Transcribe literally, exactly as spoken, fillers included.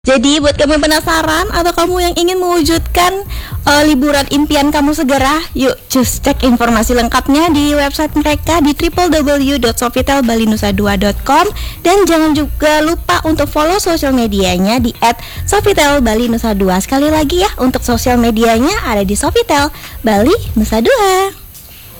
Jadi buat kamu yang penasaran atau kamu yang ingin mewujudkan uh, liburan impian kamu segera, yuk cus cek informasi lengkapnya di website mereka di w w w dot sofitel bali nusa dua dot com. Dan jangan juga lupa untuk follow sosial medianya di et sofitel bali nusa dua. Sekali lagi ya, untuk sosial medianya ada di Sofitel Bali Nusa Dua.